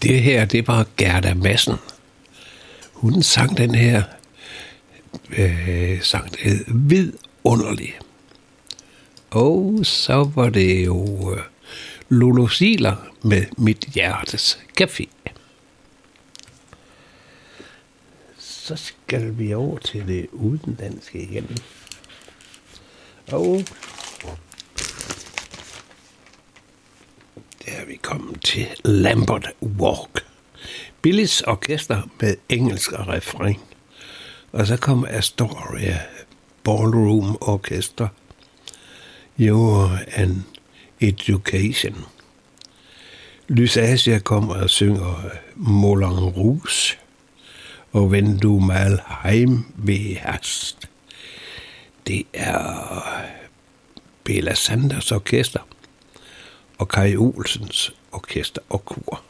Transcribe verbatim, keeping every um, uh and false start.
Det her, det var Gerda Madsen. Hun sang den her øh, sang, der hed Vidunderlig. Og så var det jo øh, Lolo Ziegler med Mit Hjertes Café. Så skal vi over til det udenlandske igen. Og der er vi kommet til Lambert Walk. Billys orkester med engelsk refræn. Og så kommer Astoria Ballroom Orkester. Your an Education. Lysasia kommer og synger Moulin Rouge. Og Wenn du mal Heimweh hast. Det er Bela Sanders orkester og Kai Olsens orkester og kor.